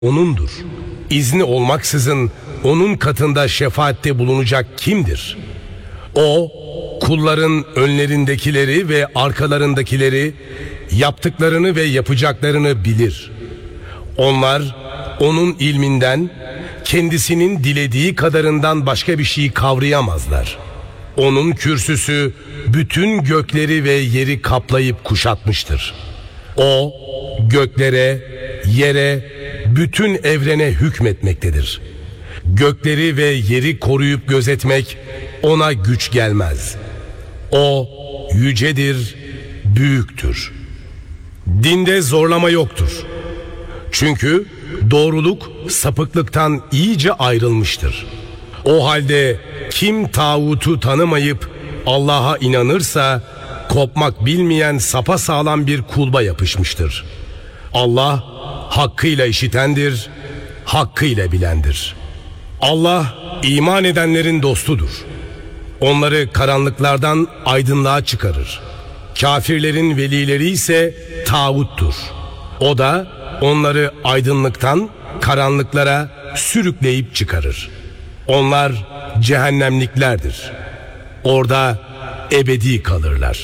O'nundur. İzni olmaksızın O'nun katında şefaatte bulunacak kimdir? O, kulların önlerindekileri ve arkalarındakileri, yaptıklarını ve yapacaklarını bilir. Onlar, O'nun ilminden, kendisinin dilediği kadarından başka bir şey kavrayamazlar. O'nun kürsüsü bütün gökleri ve yeri kaplayıp kuşatmıştır. O, göklere, yere, bütün evrene hükmetmektedir. Gökleri ve yeri koruyup gözetmek O'na güç gelmez. O yücedir, büyüktür. Dinde zorlama yoktur. Çünkü doğruluk sapıklıktan iyice ayrılmıştır. O halde kim tağutu tanımayıp Allah'a inanırsa kopmak bilmeyen sapasağlam bir kulba yapışmıştır. Allah hakkıyla işitendir, hakkıyla bilendir. Allah iman edenlerin dostudur. Onları karanlıklardan aydınlığa çıkarır. Kafirlerin velileri ise tağuttur. O da onları aydınlıktan karanlıklara sürükleyip çıkarır. Onlar cehennemliklerdir. Orada ebedi kalırlar.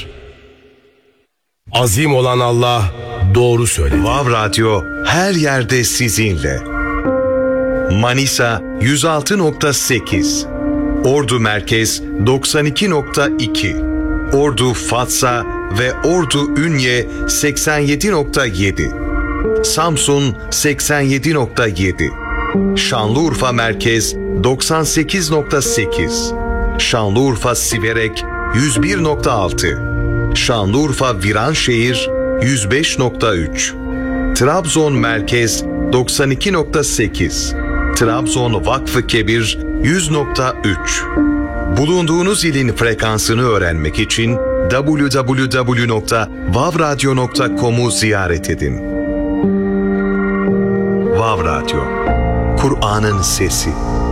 Azim olan Allah doğru söyledi. Vav Radyo her yerde sizinle. Manisa 106.8, Ordu Merkez 92.2, Ordu Fatsa ve Ordu Ünye 87.7, Samsun 87.7, Şanlıurfa Merkez 98.8, Şanlıurfa Siverek 101.6, Şanlıurfa Viranşehir 105.3, Trabzon Merkez 92.8, Trabzon Vakfı Kebir 100.3. Bulunduğunuz ilin frekansını öğrenmek için www.vavradyo.com'u ziyaret edin. Vav Radyo, Kur'an'ın sesi.